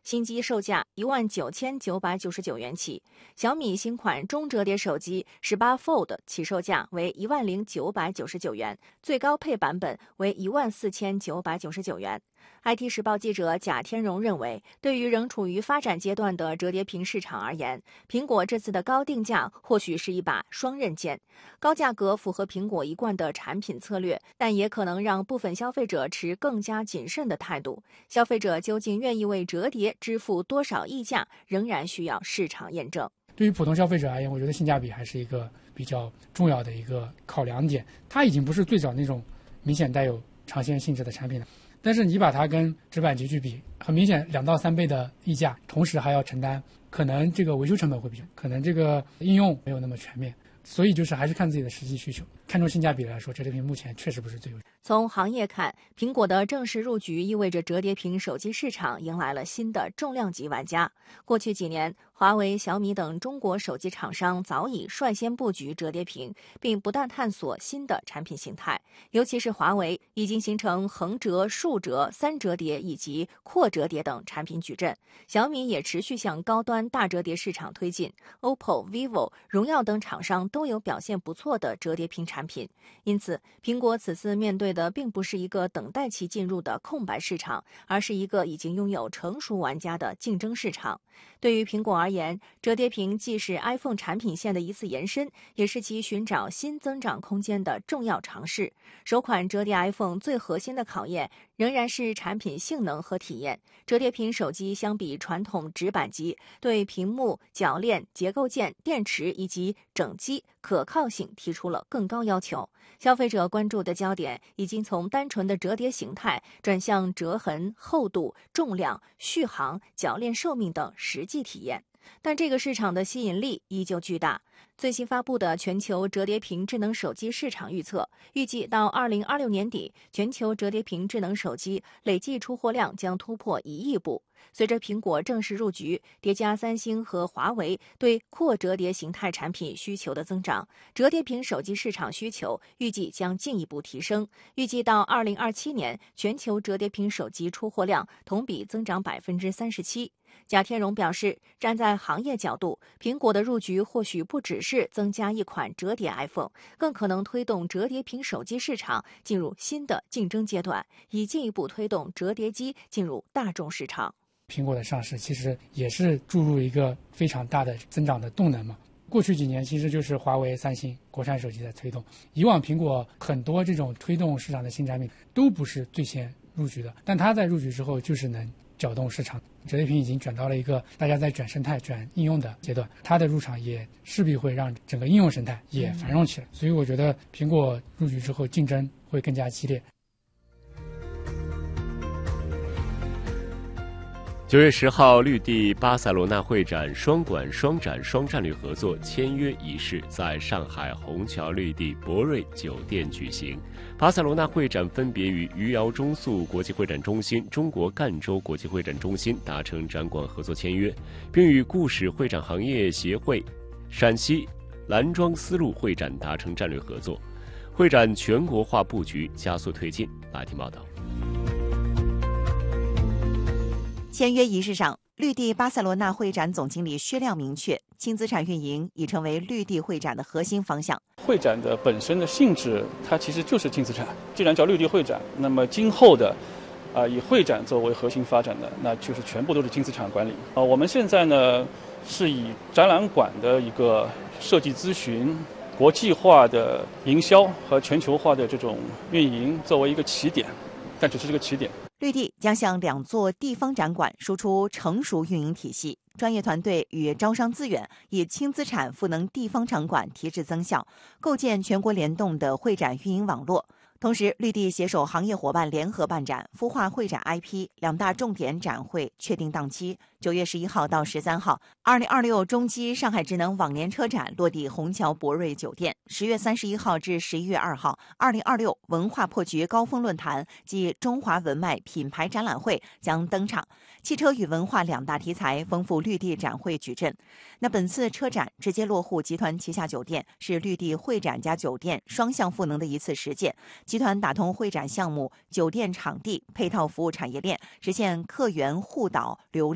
新机售价19999元起。小米新款中折叠手机18 Fold 起售价为10999元，最高配版本为14999元。IT 时报记者贾天荣认为，对于仍处于发展阶段的折叠屏市场而言，苹果这次的高定价或许是一把双刃剑。高价格符合苹果一贯的产品策略，但也可能让部分消费者持更加谨慎的态度。消费者究竟愿意为折叠支付多少溢价，仍然需要市场验证。 对于普通消费者而言，我觉得性价比还是一个比较重要的一个考量点。它已经不是最早那种明显带有尝鲜性质的产品了。但是你把它跟直板级去比，很明显2到3倍的溢价，同时还要承担，可能这个维修成本会比较，可能这个应用没有那么全面，所以就是还是看自己的实际需求。看重性价比来说，折叠屏目前确实不是最优。 从行业看，苹果的正式入局意味着折叠屏手机市场迎来了新的重量级玩家。过去几年，华为、小米等中国手机厂商早已率先布局折叠屏，并不断探索新的产品形态。尤其是华为已经形成横折、竖折、3折叠以及扩折叠等产品矩阵，小米也持续向高端大折叠市场推进。OPPO、vivo、荣耀等厂商都有表现不错的折叠屏产品。因此，苹果此次面对的并不是一个等待其进入的空白市场，而是一个已经拥有成熟玩家的竞争市场。对于苹果而言，折叠屏既是 iPhone 产品线的一次延伸，也是其寻找新增长空间的重要尝试。首款折叠 iPhone 最核心的考验仍然是产品性能和体验。折叠屏手机相比传统直板机，对屏幕、铰链、结构件、电池以及整机可靠性提出了更高要求。消费者关注的焦点已经从单纯的折叠形态转向折痕、厚度、重量、续航、铰链寿命等实际体验。但这个市场的吸引力依旧巨大。最新发布的全球折叠屏智能手机市场预测，预计到2026年底，全球折叠屏智能手机累计出货量将突破1亿部。随着苹果正式入局，叠加三星和华为对扩折叠形态产品需求的增长，折叠屏手机市场需求预计将进一步提升。预计到2027年，全球折叠屏手机出货量同比增长37%。贾天荣表示，站在行业角度，苹果的入局或许不只是增加一款折叠 iPhone， 更可能推动折叠屏手机市场进入新的竞争阶段，以进一步推动折叠机进入大众市场。 苹果的上市其实也是注入一个非常大的增长的动能嘛。过去几年其实就是华为、三星国产手机在推动，以往苹果很多这种推动市场的新产品都不是最先入局的，但它在入局之后就是能搅动市场。折叠屏已经转到了一个大家在转生态、转应用的阶段，它的入场也势必会让整个应用生态也繁荣起来。所以我觉得苹果入局之后竞争会更加激烈。 9月10号，绿地巴塞罗那会展双馆双展双战略合作签约仪式在上海虹桥绿地博瑞酒店举行。巴塞罗那会展分别与余姚中塑国际会展中心、中国赣州国际会展中心达成展馆合作签约，并与故事会展行业协会、陕西蓝庄丝路会展达成战略合作，会展全国化布局加速推进。来听报道。 签约仪式上，绿地巴塞罗那会展总经理薛亮明确，轻资产运营已成为绿地会展的核心方向。 会展的本身的性质，它其实就是轻资产。既然叫绿地会展，那么今后的以会展作为核心发展的，那就是全部都是轻资产管理。我们现在呢是以展览馆的一个设计咨询、国际化的营销和全球化的这种运营作为一个起点，但只是这个起点。 绿地将向2座地方展馆输出成熟运营体系，专业团队与招商资源，以轻资产赋能地方场馆提质增效，构建全国联动的会展运营网络。同时，绿地携手行业伙伴联合办展，孵化会展 IP， 2大重点展会确定档期：9月11号到13号，2026中基上海智能网联车展落地虹桥博瑞酒店；10月31号至11月2号，2026文化破局高峰论坛暨中华文脉品牌展览会将登场。汽车与文化2大题材丰富绿地展会矩阵。那本次车展直接落户集团旗下酒店，是绿地会展加酒店双向赋能的一次实践。集团打通会展项目、酒店场地、配套服务产业链，实现客源互导流量